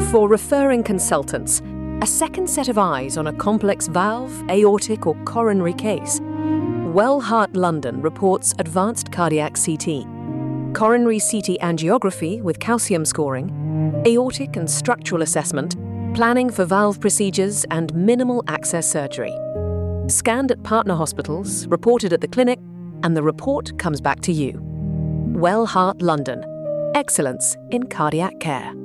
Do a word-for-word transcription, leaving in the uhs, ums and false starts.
For referring consultants, a second set of eyes on a complex valve, aortic or coronary case, Well Heart London reports advanced cardiac C T, coronary C T angiography with calcium scoring, aortic and structural assessment, planning for valve procedures and minimal access surgery. Scanned at partner hospitals, reported at the clinic, and the report comes back to you. Well Heart London. Excellence in cardiac care.